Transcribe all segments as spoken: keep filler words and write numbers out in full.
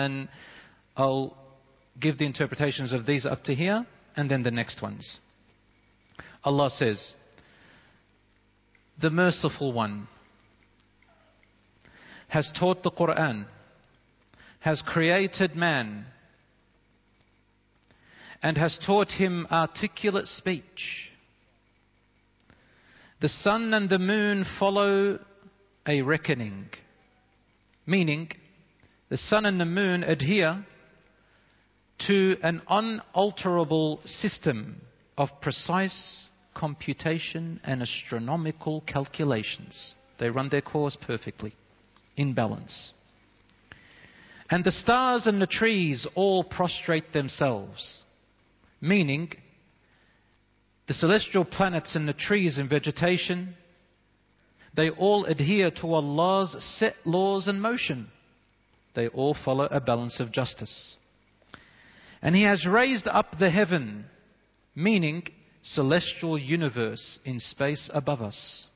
then I'll give the interpretations of these up to here, and then the next ones. Allah says, the Merciful One has taught the Quran, has created man, and has taught him articulate speech. The sun and the moon follow a reckoning, meaning the sun and the moon adhere to an unalterable system of precise computation and astronomical calculations. They run their course perfectly, in balance. And the stars and the trees all prostrate themselves, meaning the celestial planets and the trees and vegetation, they all adhere to Allah's set laws and motion. They all follow a balance of justice. And He has raised up the heaven, meaning celestial universe in space above us,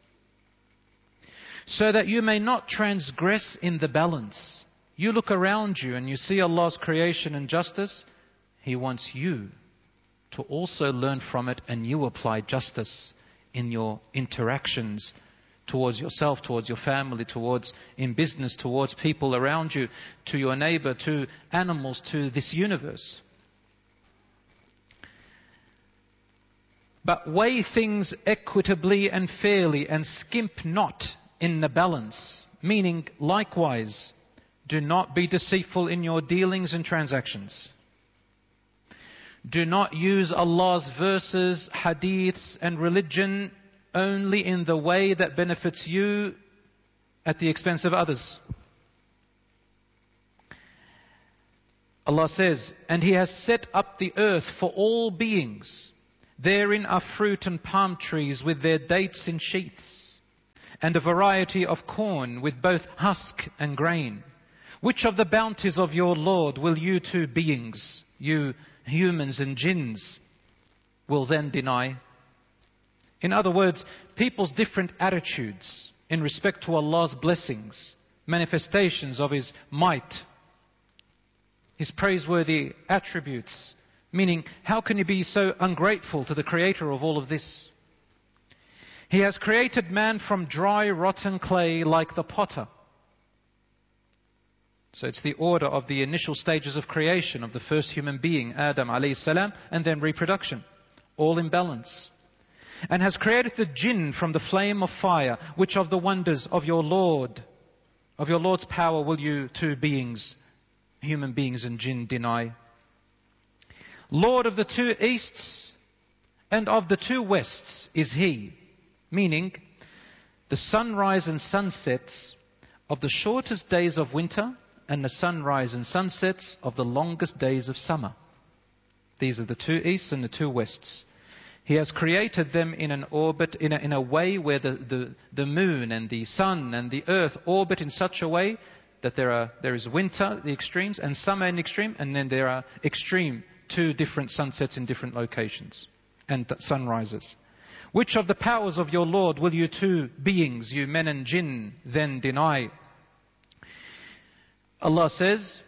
so that you may not transgress in the balance. You look around you and you see Allah's creation and justice. He wants you to also learn from it, and you apply justice in your interactions towards yourself, towards your family, towards in business, towards people around you, to your neighbor, to animals, to this universe. But weigh things equitably and fairly, and skimp not in the balance. Meaning, likewise, do not be deceitful in your dealings and transactions. Do not use Allah's verses, hadiths, and religion only in the way that benefits you at the expense of others. Allah says, and He has set up the earth for all beings. Therein are fruit and palm trees with their dates in sheaths, and a variety of corn with both husk and grain. Which of the bounties of your Lord will you two beings, you humans and jinns, will then deny? In other words, people's different attitudes in respect to Allah's blessings, manifestations of His might, His praiseworthy attributes. Meaning, how can you be so ungrateful to the Creator of all of this? He has created man from dry, rotten clay like the potter. So it's the order of the initial stages of creation of the first human being, Adam alayhi salam, and then reproduction, all in balance. And has created the jinn from the flame of fire. Which of the wonders of your Lord, of your Lord's power, will you two beings, human beings and jinn, deny? Lord of the two easts and of the two wests is He, meaning the sunrise and sunsets of the shortest days of winter and the sunrise and sunsets of the longest days of summer. These are the two easts and the two wests. He has created them in an orbit, in a, in a way where the, the, the moon and the sun and the earth orbit in such a way that there are there is winter, the extremes, and summer in extreme, and then there are extreme, two different sunsets in different locations and sunrises. Which of the powers of your Lord will you two beings, you men and jinn, then deny? Allah says,